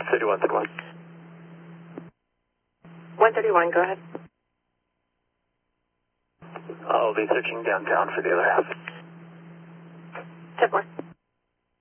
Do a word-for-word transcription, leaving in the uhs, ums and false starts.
thirty-one, thirty-one. one thirty-one, go ahead. I'll be searching downtown for the other half. ten four.